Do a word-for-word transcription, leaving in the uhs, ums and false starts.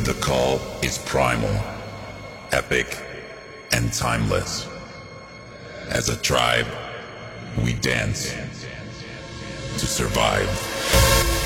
The call is primal, epic, and timeless. As a tribe, we dance to survive.